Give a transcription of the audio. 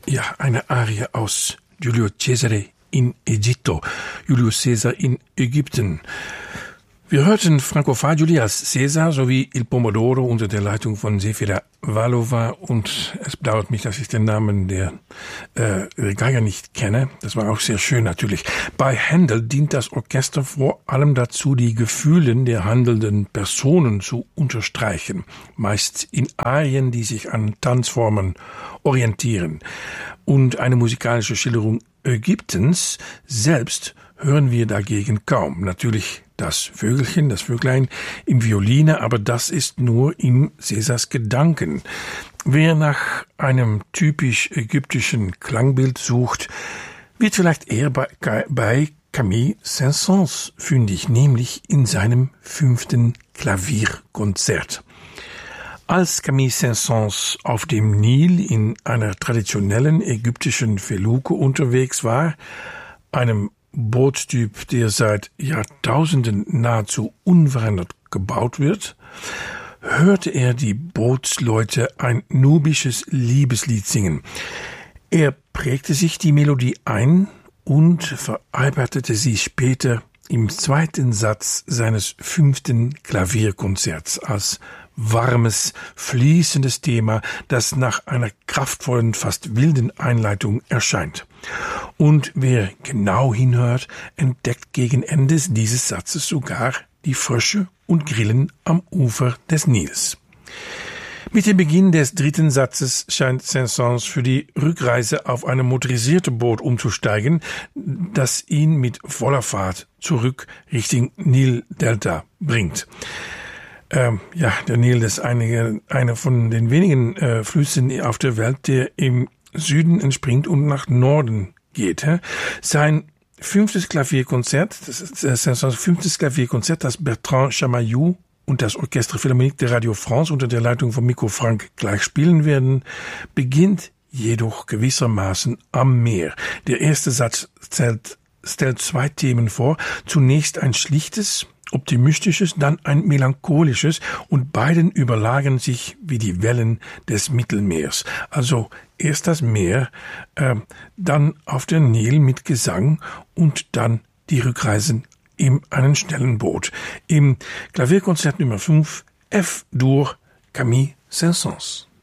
Ja, eine Arie aus Giulio Cesare in Egitto, Julius Caesar in Ägypten. Wir hörten Franco Fagioli als Caesar sowie Il Pomodoro unter der Leitung von Zefira Valova, und es bedauert mich, dass ich den Namen der Geiger nicht kenne. Das war auch sehr schön natürlich. Bei Händel dient das Orchester vor allem dazu, die Gefühle der handelnden Personen zu unterstreichen, meist in Arien, die sich an Tanzformen orientieren. Und eine musikalische Schilderung Ägyptens selbst hören wir dagegen kaum. Natürlich das Vöglein im Violine, aber das ist nur in Caesars Gedanken. Wer nach einem typisch ägyptischen Klangbild sucht, wird vielleicht eher bei Camille Saint-Saëns fündig, nämlich in seinem 5. Klavierkonzert. Als Camille Saint-Saëns auf dem Nil in einer traditionellen ägyptischen Feluke unterwegs war, einem Bootstyp, der seit Jahrtausenden nahezu unverändert gebaut wird, hörte er die Bootsleute ein nubisches Liebeslied singen. Er prägte sich die Melodie ein und verarbeitete sie später im 2. Satz seines 5. Klavierkonzerts als warmes, fließendes Thema, das nach einer kraftvollen, fast wilden Einleitung erscheint. Und wer genau hinhört, entdeckt gegen Ende dieses Satzes sogar die Frösche und Grillen am Ufer des Nils. Mit dem Beginn des 3. Satzes scheint Saint-Saëns für die Rückreise auf ein motorisiertes Boot umzusteigen, das ihn mit voller Fahrt zurück Richtung Nildelta bringt. Der Nil ist einer von den wenigen Flüssen auf der Welt, der im Süden entspringt und nach Norden geht. Sein 5. Klavierkonzert, das ist Saint-Saëns 5. Klavierkonzert, das Bertrand Chamayou und das Orchestre Philharmonique de Radio France unter der Leitung von Mikko Frank gleich spielen werden, beginnt jedoch gewissermaßen am Meer. Der erste Satz stellt 2 Themen vor. Zunächst ein schlichtes, optimistisches, dann ein melancholisches, und beiden überlagern sich wie die Wellen des Mittelmeers. Also erst das Meer, dann auf der Nil mit Gesang und dann die Rückreisen in einem schnellen Boot. Im Klavierkonzert Nummer 5 F-Dur Camille Saint-Saëns.